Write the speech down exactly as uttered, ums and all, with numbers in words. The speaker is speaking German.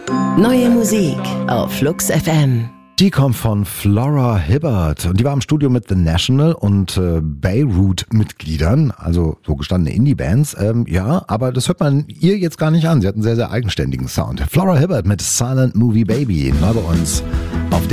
Neue Musik auf Flux F M. Die kommt von Flora Hibbert und die war im Studio mit The National und äh, Beirut-Mitgliedern, also so gestandene Indie-Bands. Ähm, ja, aber das hört man ihr jetzt gar nicht an. Sie hat einen sehr, sehr eigenständigen Sound. Flora Hibbert mit Silent Movie Baby, neu bei uns